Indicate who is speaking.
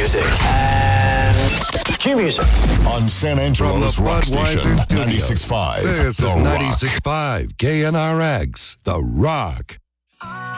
Speaker 1: music and cue music.
Speaker 2: On San Angelo's rock station, 96.5.
Speaker 3: This is
Speaker 2: The Rock.
Speaker 3: 96.5 KNRX, The Rock.